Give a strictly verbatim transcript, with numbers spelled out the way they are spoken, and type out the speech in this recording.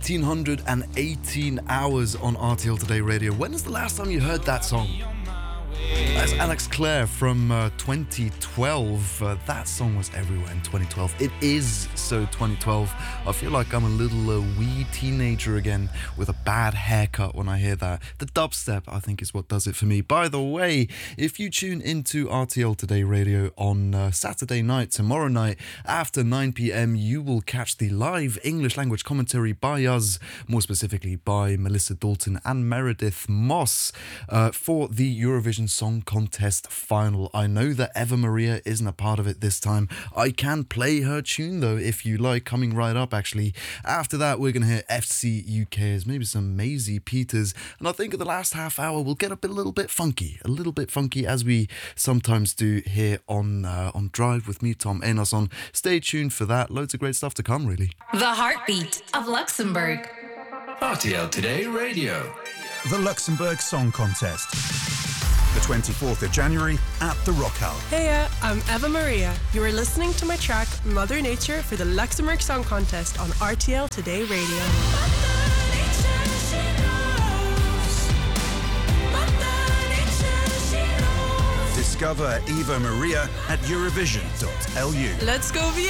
eighteen eighteen hours on R T L Today Radio. When is the last time you heard that song? That's Alex Clare from uh, twenty twelve. Uh, that song was everywhere in twenty twelve. It is so twenty twelve. I feel like I'm a little uh, wee teenager again with a bad haircut when I hear that. The dubstep, I think, is what does it for me. By the way, if you tune into R T L Today Radio on uh, Saturday night, tomorrow night, after nine p.m, you will catch the live English language commentary by us, more specifically by Melissa Dalton and Meredith Moss, uh, for the Eurovision Song Contest final. I know that Eva Maria isn't a part of it this time. I can play her tune though if you like, coming right up actually. After that we're going to hear F C U K's, maybe some Maisie Peters, and I think in the last half hour we'll get up a little bit funky, a little bit funky as we sometimes do here on uh, on Drive with me, Tom Enason. Stay tuned for that, loads of great stuff to come really. The heartbeat of Luxembourg. R T L Today Radio. The Luxembourg Song Contest. The twenty-fourth of January at the Rockhall. Hey, I'm Eva Maria. You are listening to my track Mother Nature for the Luxembourg Song Contest on R T L Today Radio. Discover Eva Maria at Eurovision dot L U. Let's go, Vienna!